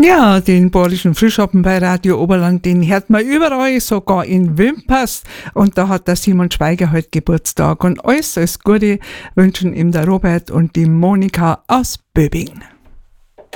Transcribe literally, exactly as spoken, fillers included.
Ja, den Bayerischen Frühschoppen bei Radio Oberland, den hört man überall, sogar in Wimpers. Und da hat der Simon Schweiger heute Geburtstag. Und alles, alles Gute wünschen ihm der Robert und die Monika aus Böbing.